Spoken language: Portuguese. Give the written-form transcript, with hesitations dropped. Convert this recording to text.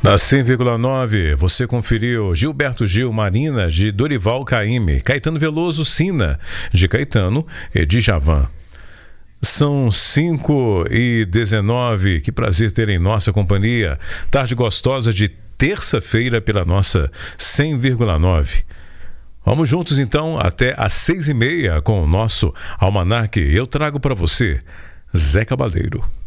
Na 100,9, você conferiu Gilberto Gil, Marina, de Dorival Caymmi, Caetano Veloso, Sina, de Caetano e Djavan. São 5h19, que prazer ter em nossa companhia. Tarde gostosa de terça-feira pela nossa 100,9. Vamos juntos então até às 6h30 com o nosso Almanaque. Eu trago para você Zé Cabaleiro.